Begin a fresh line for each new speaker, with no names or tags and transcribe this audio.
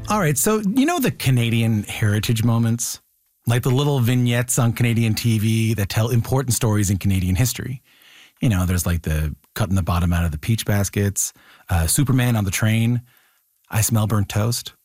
All right, so you know the Canadian heritage moments? Like the little vignettes on Canadian TV that tell important stories in Canadian history. You know, there's like the cutting the bottom out of the peach baskets, Superman on the train, I smell burnt toast.